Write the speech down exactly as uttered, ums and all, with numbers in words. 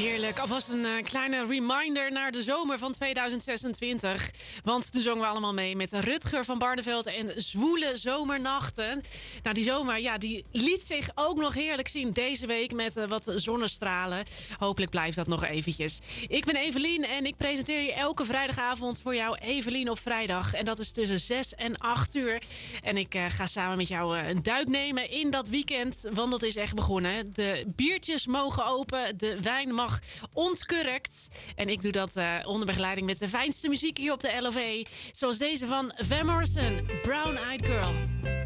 Heerlijk. Alvast een uh, kleine reminder naar de zomer van tweeduizend zesentwintig. Want toen zongen we allemaal mee met Rutger van Barneveld en Zwoele Zomernachten. Nou, die zomer ja, die liet zich ook nog heerlijk zien deze week met uh, wat zonnestralen. Hopelijk blijft dat nog eventjes. Ik ben Evelien en ik presenteer je elke vrijdagavond voor jou Evelien op vrijdag. En dat is tussen zes en acht uur. En ik uh, ga samen met jou uh, een duik nemen in dat weekend. Want dat is echt begonnen. De biertjes mogen open, de wijn mag ontkurkt. En ik doe dat uh, onder begeleiding met de fijnste muziek hier op de L O V. Zoals deze van Van Morrison, Brown Eyed Girl.